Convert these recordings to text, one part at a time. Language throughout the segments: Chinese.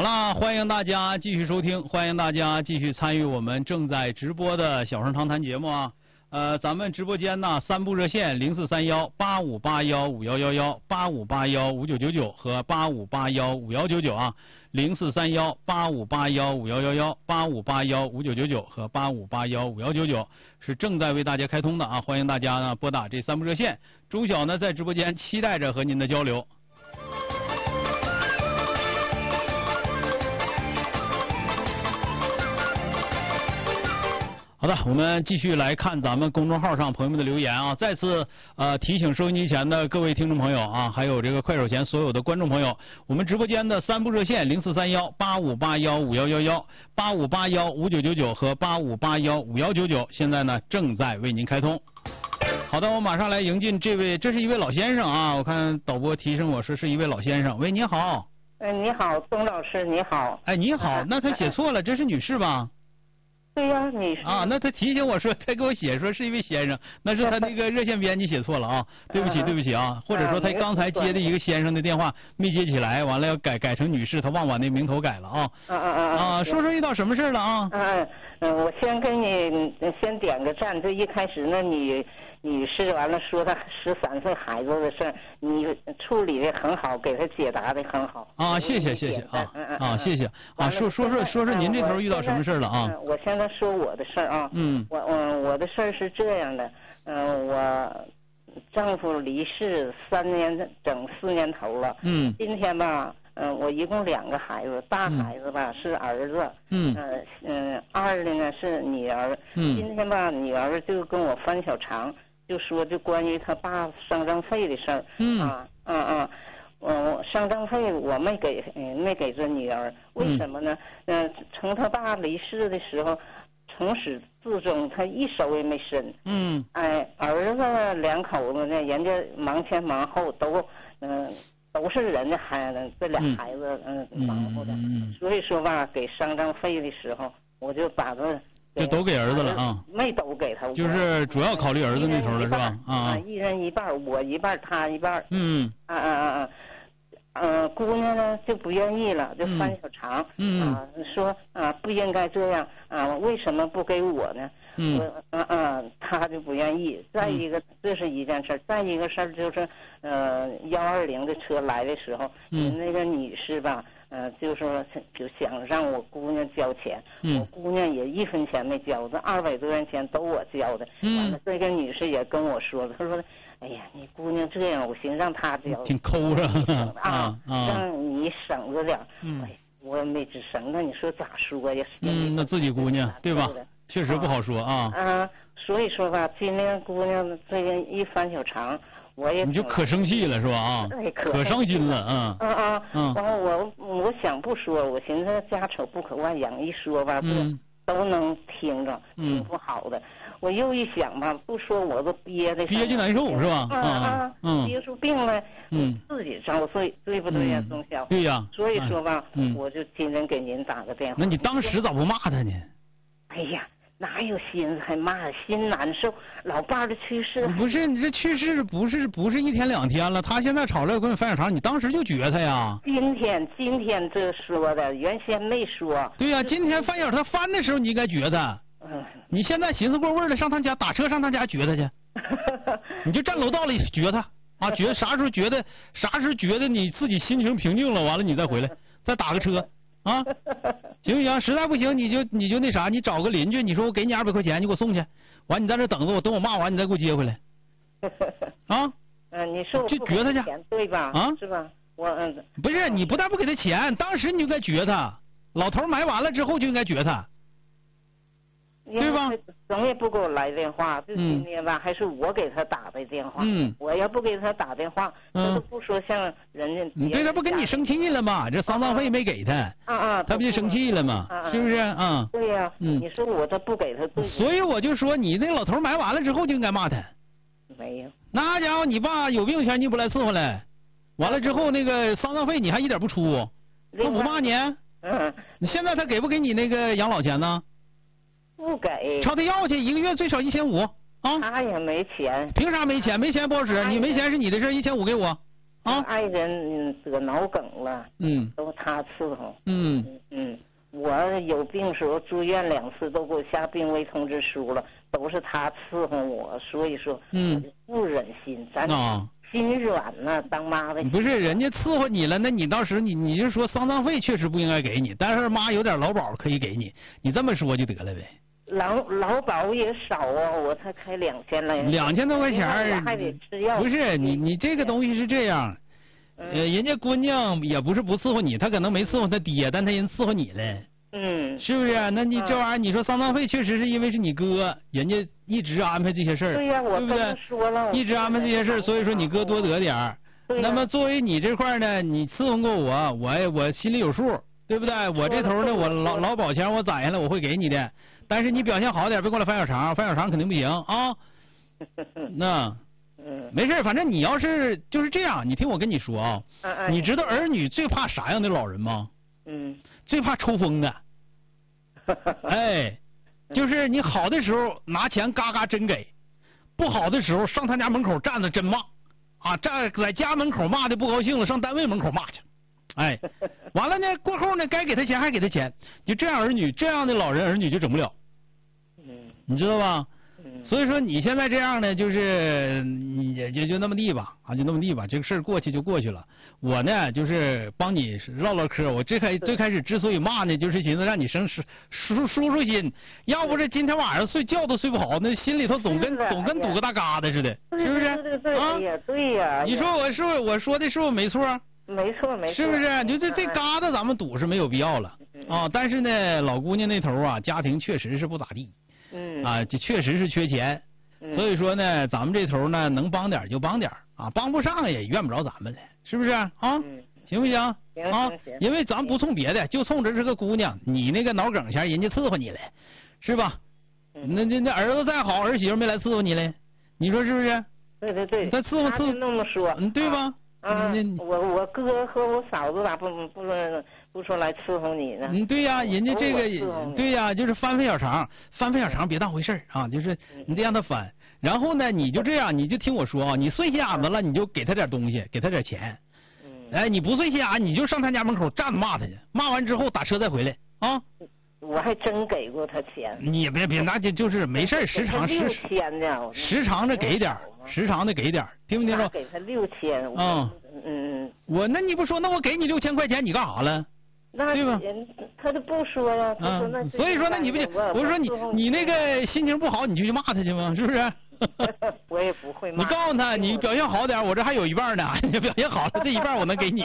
了，欢迎大家继续收听，欢迎大家继续参与我们正在直播的小声长谈节目啊。咱们直播间呢，3部热线04318581511185815999和85815199啊，04318581511185815999和85815199是正在为大家开通的啊，欢迎大家呢拨打这3部热线。钟晓呢在直播间期待着和您的交流。好的，我们继续来看咱们公众号上朋友们的留言啊！再次提醒收音机前的各位听众朋友啊，还有这个快手前所有的观众朋友，我们直播间的3部热线04318581511185815999和85815199现在呢正在为您开通。好的，我马上来迎进这位，这是一位老先生啊！我看导播提醒我说是一位老先生。喂，你好。 你好，钟老师，你好。 哎，你好，那他写错了，这是女士吧？ 对呀，你是啊，那他提醒我说，他给我写说是一位先生，那是他那个热线编辑写错了啊，对不起，对不起啊，或者说他刚才接的一个先生的电话没接起来，完了要改成女士，他忘把那名头改了啊。说说遇到什么事了啊？ 我先给你先点个赞，这一开始那女士完了说她13岁孩子的事儿，你处理的很好，给她解答的很好。 啊，谢谢谢谢啊，谢谢啊，说说您这头遇到什么事了啊？ 我现在说我的事儿啊，我的事儿是这样的，我丈夫离世4年头了，今天吧。我一共2个孩子，大孩子吧是儿子，二的呢是女儿。今天吧，女儿就跟我翻小肠，就说就关于他爸丧葬费的事儿。丧葬费我没给这女儿，为什么呢？从他爸离世的时候，从始至终他一手也没伸。儿子2口子呢，人家忙前忙后都是人家孩子，这俩孩子忙活的，所以说吧，给丧葬费的时候，我就把这就都给儿子了啊， 没都给他， 就是主要考虑儿子那头了是吧？ 一人一半，我一半，他一半。姑娘呢就不愿意了，就翻小肠，说不应该这样为什么不给我呢？他就不愿意。再一个，这是一件事，再一个事儿就是120的车来的时候，那个女士吧，就说就想让我姑娘交钱，我姑娘也1分钱没交，这200多元钱都我交的。完了，这个女士也跟我说了，她说。哎呀，你姑娘这样，我寻让她交， 挺抠着让你省着点。我没吱声，那你说咋说呀？ 那自己姑娘对吧？确实不好说啊。 所以说吧，今天姑娘这个一翻小肠，我也你就可生气了是吧？可伤心了然后我想不说，我寻思家丑不可外扬，一说吧，都能听着，挺不好的。我又一想吧，不说我都憋屈难受是吧？ 憋出病来，自己遭罪，对不对呀，钟晓？ 对呀。 所以说吧，我就今天给您打个电话。 那你当时咋不骂他呢？ 哎呀，哪有心思还骂，心难受。老伴儿的去世。 不是你这去世不是1天2天了，他现在吵着跟你翻小肠，你当时就撅他呀？ 今天这说的，原先没说。 对呀，今天翻小他翻的时候你应该撅他。你现在寻思过味儿了，上他家打车上他家撅他去，你就站楼道里撅他撅啥时候觉得你自己心情平静了，完了你再回来，再打个车行不行？实在不行你就那啥，你找个邻居，你说我给你200块钱，你给我送去，完你在这等着我，等我骂完你再给我接回来你说我就撅他去对吧？是吧？ 不是你不但不给他钱，当时你就该撅他，老头埋完了之后就应该撅他。对吧？ 总也不给我来电话，就今天吧，还是我给他打的电话。我要不给他打电话，他都不说像人家。 你对他不跟你生气了吗？这丧葬费没给他。他不就生气了吗？是不是对呀。你说我这不给他。 所以我就说，你那老头埋完了之后就应该骂他。 没有。 那家伙，你爸有病前你不来伺候来，完了之后那个丧葬费你还一点不出，他不骂你？你现在他给不给你那个养老钱呢？ 不给， 朝他要去，1个月最少1500 他也没钱。 凭啥没钱？没钱不好使，你没钱是你的事，1500给我啊。 爱人得脑梗了，都他伺候。我有病时候住院2次，都给我下病危通知书了，都是他伺候我，所以说我就不忍心，咱心软呢，当妈的。 不是人家伺候你了，那你当时你就说丧葬费确实不应该给你，但是妈有点劳保可以给你，你这么说就得了呗。 劳保也少啊，我才开2000来。2000 多块钱还得吃药。 不是你这个东西是这样，人家姑娘也不是不伺候你，她可能没伺候她爹，但她人伺候你了。是不是？那你这玩意儿，你说丧葬费确实是因为是你哥，人家一直安排这些事儿， 对呀，我对不对？ 说了， 一直安排这些事儿，所以说你哥多得点儿。那么作为你这块呢，你伺候过我心里有数，对不对？我这头呢，我劳保钱我攒下来，我会给你的。但是你表现好点，别过来翻小肠，翻小肠肯定不行啊。那没事，反正你要是就是这样，你听我跟你说啊，你知道儿女最怕啥样的老人吗？最怕抽风的。哎，就是你好的时候拿钱嘎嘎真给，不好的时候上他家门口站着真骂啊，站在家门口骂的不高兴了，上单位门口骂去。哎，完了呢，过后呢，该给他钱还给他钱，就这样儿女，这样的老人儿女就整不了。你知道吧？所以说你现在这样呢，就是也就那么地吧，就那么地吧，这个事儿过去就过去了。我呢，就是帮你唠唠嗑。我最开始之所以骂呢，就是寻思让你舒心，要不是今天晚上睡觉都睡不好，那心里头总跟堵个大疙瘩似的，是不是？ 对呀。 你说我说的是不是没错？ 没错。 是不是？就这疙瘩咱们堵是没有必要了啊。但是呢，老姑娘那头啊，家庭确实是不咋地。这确实是缺钱，所以说呢，咱们这头呢能帮点就帮点啊，帮不上也怨不着咱们了，是不是啊？行不行？ 行。 因为咱不冲别的，就冲这是个姑娘，你那个脑梗前人家伺候你了，是吧？那儿子再好，儿媳妇没来伺候你嘞，你说是不是？ 对。 他伺候那么说， 对吧？ 我哥和我嫂子咋不说来伺候你呢？ 对呀，人家这个对呀，就是翻小肠别当回事啊，就是你得让他翻。然后呢，你就这样，你就听我说啊，你碎心眼子了，你就给他点东西，给他点钱。哎，你不碎心眼，你就上他家门口站着骂他去，骂完之后打车再回来啊。 我还真给过他钱。 你别，那就是没事，时常的给点，时常的给点，听没听着？ 给他6000。 那你不说，那我给你6000块钱，你干啥了？对吧？ 他就不说呀，他说那。 所以说，那你不就我说你那个心情不好，你就去骂他去吗？是不是？ 我也不会骂。 你告诉他，你表现好点，我这还有一半呢。你表现好了，这一半我能给你。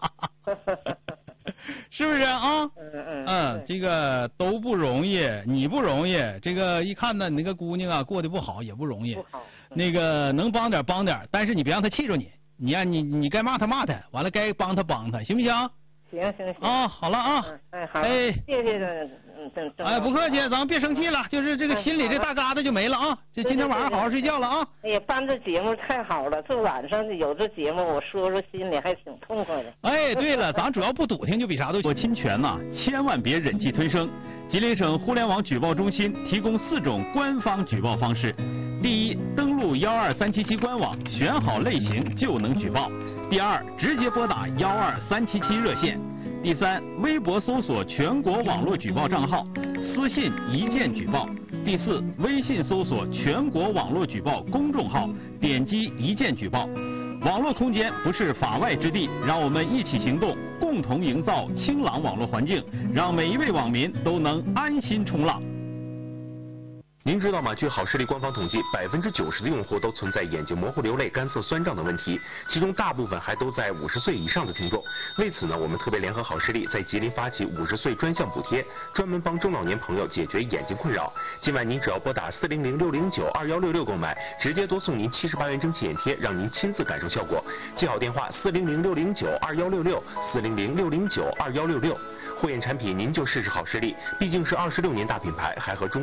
是不是啊？这个都不容易，你不容易。这个一看呢，你那个姑娘啊，过得不好也不容易。 不好。 那个能帮点帮点，但是你别让他气着你。你该骂他骂他，完了该帮他帮他，行不行？ 行。 啊，好了啊。 好。谢谢不客气，咱们别生气了，就是这个心里这大疙瘩就没了啊。这今天晚上好好睡觉了啊。 哎呀，办这节目太好了，这晚上有这节目，我说心里还挺痛快的。 哎，对了，咱主要不堵听，就比啥都做侵权呐，千万别忍气吞声。吉林省互联网举报中心提供4种官方举报方式：第一，登录12377官网，选好类型就能举报；第二，直接拨打12377热线；第三，微博搜索全国网络举报账号，私信一键举报；第四，微信搜索全国网络举报公众号，点击一键举报。网络空间不是法外之地，让我们一起行动，共同营造清朗网络环境，让每一位网民都能安心冲浪。 您知道吗？据好视力官方统计，90%的用户都存在眼睛模糊、流泪、干涩、酸胀等问题，其中大部分还都在50岁以上的听众。为此呢，我们特别联合好视力，在吉林发起50岁专项补贴，专门帮中老年朋友解决眼睛困扰。今晚您只要拨打400-609-2166购买，直接多送您78元蒸汽眼贴，让您亲自感受效果。记好电话：400-609-2166，400-609-2166。慧眼产品您就试试好视力，毕竟是26年大品牌，还和中